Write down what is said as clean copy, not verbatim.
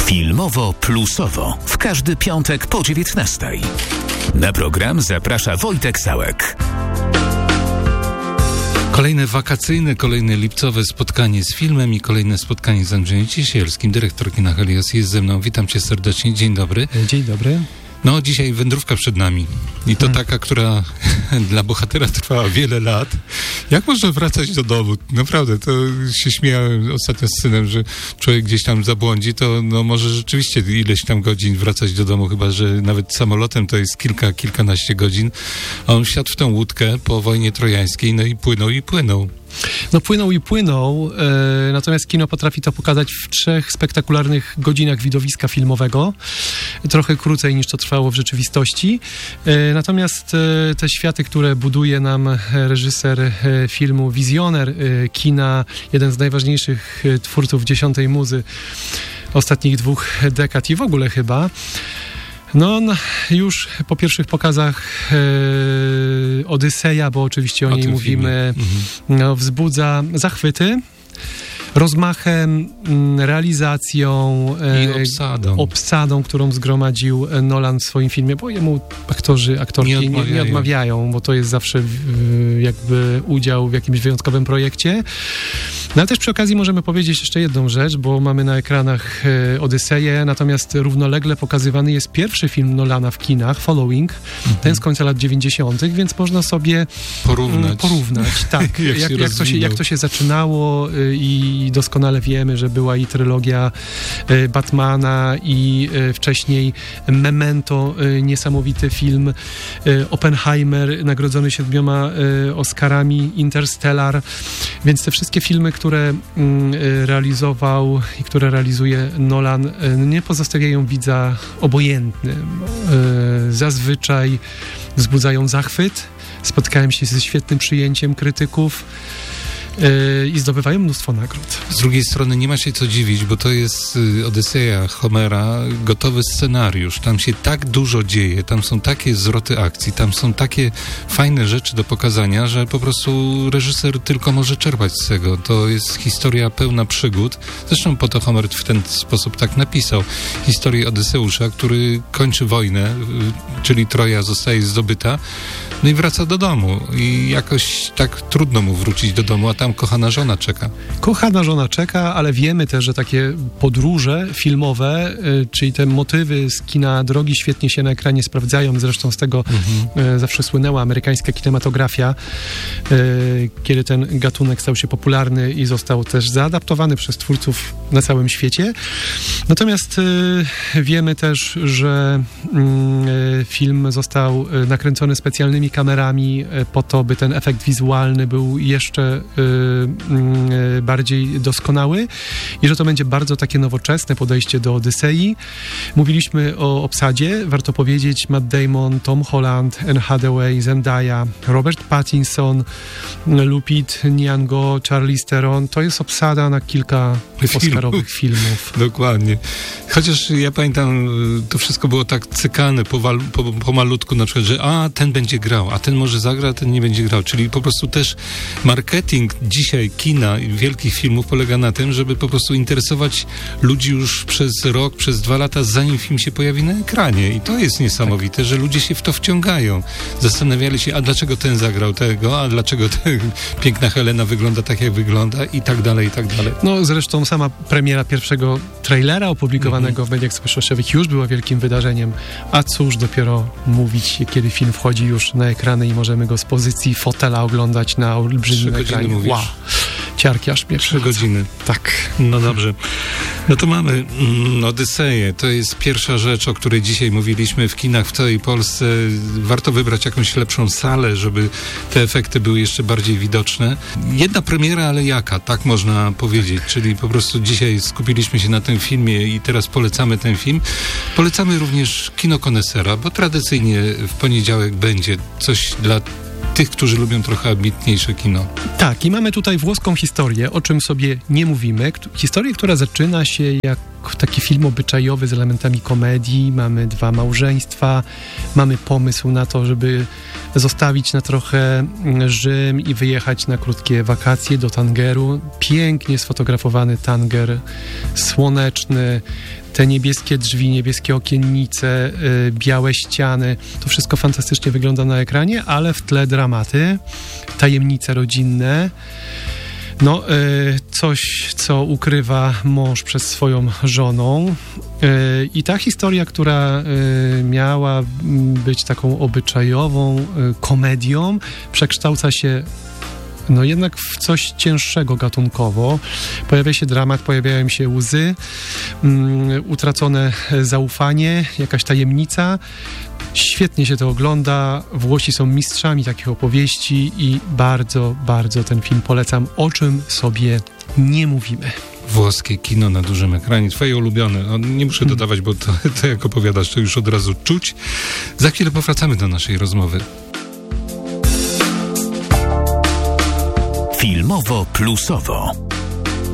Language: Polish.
Filmowo Plusowo w każdy piątek po 19:00. Na program zaprasza Wojtek Sałek. Kolejne wakacyjne, kolejne lipcowe spotkanie z filmem i kolejne spotkanie z Andrzejem Ciesielskim, dyrektor kina Helios jest ze mną. Witam cię serdecznie, dzień dobry. Dzień dobry. No, dzisiaj wędrówka przed nami i to taka, która dla bohatera trwała wiele lat. Jak można wracać do domu? Naprawdę, to się śmiałem ostatnio z synem, że człowiek gdzieś tam zabłądzi, to no może rzeczywiście ileś tam godzin wracać do domu, chyba że nawet samolotem to jest kilkanaście godzin. A on wsiadł w tę łódkę po wojnie trojańskiej, no i płynął. No płynął, natomiast kino potrafi to pokazać w 3 spektakularnych godzinach widowiska filmowego. Trochę krócej niż to trwało w rzeczywistości. Natomiast te światy, które buduje nam reżyser filmu, wizjoner kina, jeden z najważniejszych twórców 10. muzy ostatnich 2 dekad i w ogóle chyba, no, już po pierwszych pokazach Odyseja, bo oczywiście o niej mówimy, no, wzbudza zachwyty rozmachem, realizacją i obsadą, którą zgromadził Nolan w swoim filmie, bo jemu aktorki nie odmawiają, bo to jest zawsze jakby udział w jakimś wyjątkowym projekcie. No ale też przy okazji możemy powiedzieć jeszcze jedną rzecz, bo mamy na ekranach Odyseję, natomiast równolegle pokazywany jest pierwszy film Nolana w kinach, Following, ten z końca lat 90., więc można sobie porównać tak, jak to się zaczynało i doskonale wiemy, że była i trylogia Batmana i wcześniej Memento, niesamowity film, Oppenheimer, nagrodzony 7 Oscarami, Interstellar, więc te wszystkie filmy, które realizował i które realizuje Nolan, nie pozostawiają widza obojętnym. Zazwyczaj wzbudzają zachwyt, spotkałem się ze świetnym przyjęciem krytyków i zdobywają mnóstwo nagród. Z drugiej strony nie ma się co dziwić, bo to jest Odyseja Homera, gotowy scenariusz. Tam się tak dużo dzieje, tam są takie zwroty akcji, tam są takie fajne rzeczy do pokazania, że po prostu reżyser tylko może czerpać z tego. To jest historia pełna przygód. Zresztą po to Homer w ten sposób tak napisał. Historię Odyseusza, który kończy wojnę, czyli Troja zostaje zdobyta, no i wraca do domu. I jakoś tak trudno mu wrócić do domu, a tam kochana żona czeka. Kochana żona czeka, ale wiemy też, że takie podróże filmowe, czyli te motywy z kina drogi świetnie się na ekranie sprawdzają. Zresztą z tego zawsze słynęła amerykańska kinematografia, kiedy ten gatunek stał się popularny i został też zaadaptowany przez twórców na całym świecie. Natomiast wiemy też, że film został nakręcony specjalnymi kamerami po to, by ten efekt wizualny był jeszcze bardziej doskonały i że to będzie bardzo takie nowoczesne podejście do Odysei. Mówiliśmy o obsadzie, warto powiedzieć, Matt Damon, Tom Holland, Anne Hathaway, Zendaya, Robert Pattinson, Lupita Nyong'o, Charlize Theron. To jest obsada na kilka oscarowych filmów. Dokładnie. Chociaż ja pamiętam, to wszystko było tak cykane po malutku, na przykład, że ten będzie grał, a ten może zagra, a ten nie będzie grał. Czyli po prostu też marketing dzisiaj kina i wielkich filmów polega na tym, żeby po prostu interesować ludzi już przez rok, przez 2 lata, zanim film się pojawi na ekranie. I to jest niesamowite, że ludzie się w to wciągają. Zastanawiali się, a dlaczego ten zagrał tego, a dlaczego piękna Helena wygląda tak, jak wygląda i tak dalej, i tak dalej. No zresztą sama premiera pierwszego trailera opublikowanego w mediach społecznościowych już była wielkim wydarzeniem. A cóż dopiero mówić, kiedy film wchodzi już na ekrany i możemy go z pozycji fotela oglądać na olbrzymim ekranie. Wow. Ciarki aż mnie 3 godziny. Tak. No dobrze. No to mamy Odyseję. To jest pierwsza rzecz, o której dzisiaj mówiliśmy w kinach w całej Polsce. Warto wybrać jakąś lepszą salę, żeby te efekty były jeszcze bardziej widoczne. Jedna premiera, ale jaka? Tak można powiedzieć. Czyli po prostu dzisiaj skupiliśmy się na tym filmie i teraz polecamy ten film. Polecamy również kino konesera, bo tradycyjnie w poniedziałek będzie coś dla tych, którzy lubią trochę ambitniejsze kino. Tak, i mamy tutaj włoską historię, o czym sobie nie mówimy. Historię, która zaczyna się jak taki film obyczajowy z elementami komedii. Mamy 2 małżeństwa, mamy pomysł na to, żeby zostawić na trochę Rzym i wyjechać na krótkie wakacje do Tangeru. Pięknie sfotografowany Tanger, słoneczny, te niebieskie drzwi, niebieskie okiennice, białe ściany, to wszystko fantastycznie wygląda na ekranie, ale w tle dramaty, tajemnice rodzinne, no, coś, co ukrywa mąż przed swoją żoną. I ta historia, która miała być taką obyczajową komedią, przekształca się no jednak w coś cięższego gatunkowo. Pojawia się dramat, pojawiają się łzy, utracone zaufanie, jakaś tajemnica. Świetnie się to ogląda. Włosi są mistrzami takich opowieści i bardzo, bardzo ten film polecam. O czym sobie nie mówimy. Włoskie kino na dużym ekranie. Twoje ulubione. No, nie muszę dodawać, bo to jak opowiadasz, to już od razu czuć. Za chwilę powracamy do naszej rozmowy. Filmowo plusowo.